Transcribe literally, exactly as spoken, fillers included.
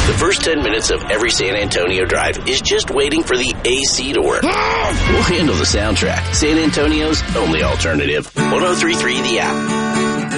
The first ten minutes of every San Antonio drive is just waiting for the A C to work. We'll handle the soundtrack. San Antonio's only alternative. one oh three point three The App.